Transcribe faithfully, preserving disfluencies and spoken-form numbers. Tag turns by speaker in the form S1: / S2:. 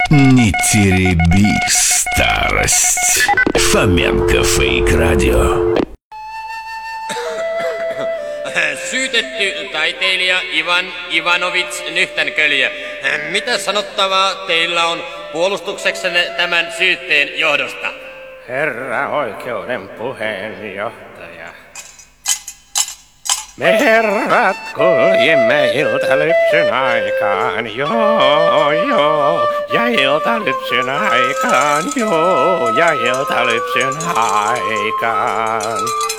S1: Не тереби старость. Фоменко Фейк Радио.
S2: Syytetty taiteilija Ivan Ivanovits Nyhtänkölje. Mitä sanottavaa teillä on puolustukseksenne tämän syytteen johdosta?
S3: Herra oikeuden puheenjohtaja. Me herrat kuljimme iltalypsyn aikaan, joo, joo, ja iltalypsyn aikaan, joo, ja iltalypsyn aikaan.